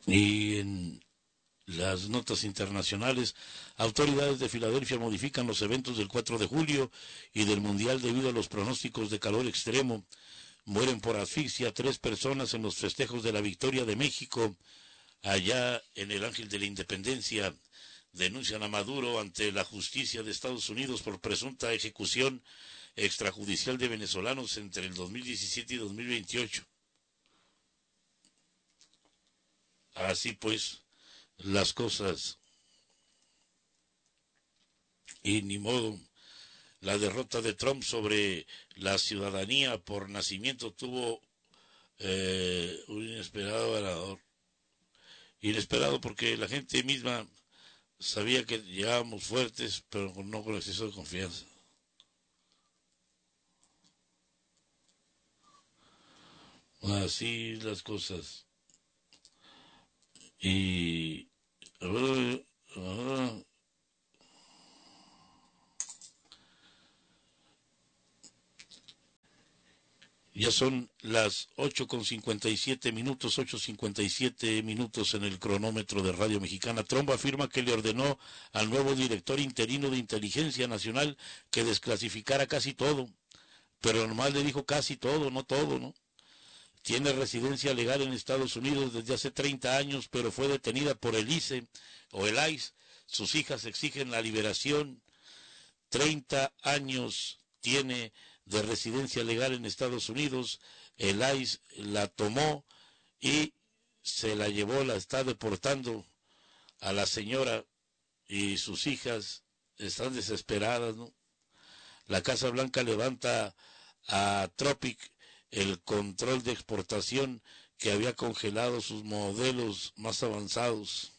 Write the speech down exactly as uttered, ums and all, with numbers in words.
Y en las notas internacionales, autoridades de Filadelfia modifican los eventos del cuatro de julio y del Mundial debido a los pronósticos de calor extremo. Mueren por asfixia tres personas en los festejos de la victoria de México. Allá en el Ángel de la Independencia denuncian a Maduro ante la justicia de Estados Unidos por presunta ejecución extrajudicial de venezolanos entre el dos mil diecisiete y dos mil veintiocho. Así pues, las cosas. Y ni modo, la derrota de Trump sobre la ciudadanía por nacimiento tuvo eh, un inesperado ganador. Inesperado porque la gente misma sabía que llegábamos fuertes, pero no con exceso de confianza. Así las cosas. Y ahora, ahora ya son las ocho con cincuenta y siete minutos, ocho cincuenta y siete minutos en el cronómetro de Radio Mexicana. Trump afirma que le ordenó al nuevo director interino de Inteligencia Nacional que desclasificara casi todo, pero nomás le dijo casi todo, no todo, ¿no? Tiene residencia legal en Estados Unidos desde hace treinta años, pero fue detenida por el I C E o el I C E. Sus hijas exigen la liberación. treinta años tiene de residencia legal en Estados Unidos. El I C E la tomó y se la llevó, la está deportando a la señora, y sus hijas están desesperadas, ¿no? La Casa Blanca levanta a Tropic el control de exportación que había congelado sus modelos más avanzados.